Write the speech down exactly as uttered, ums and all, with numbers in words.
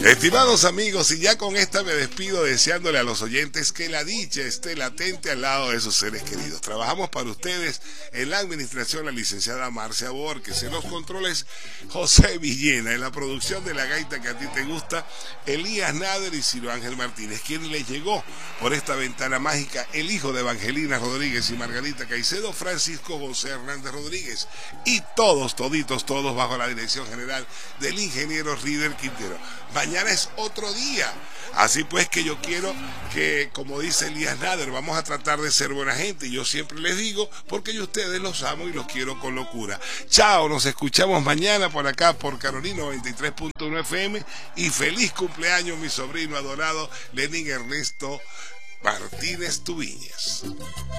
Estimados amigos, y ya con esta me despido deseándole a los oyentes que la dicha esté latente al lado de sus seres queridos. Trabajamos para ustedes en la administración la licenciada Marcia Borges, en los controles José Villena, en la producción de la gaita que a ti te gusta, Elías Nader y Ciro Ángel Martínez. Quien le llegó por esta ventana mágica, el hijo de Evangelina Rodríguez y Margarita Caicedo, Francisco José Hernández Rodríguez, y todos, toditos, todos bajo la dirección general del ingeniero Rider Quintero. Mañana es otro día, así pues que yo quiero que, como dice Elías Nader, vamos a tratar de ser buena gente. Yo siempre les digo, porque yo a ustedes los amo y los quiero con locura. Chao, nos escuchamos mañana por acá por Carolina noventa y tres punto uno F M, y feliz cumpleaños mi sobrino adorado Lenín Ernesto Martínez Tubiñas.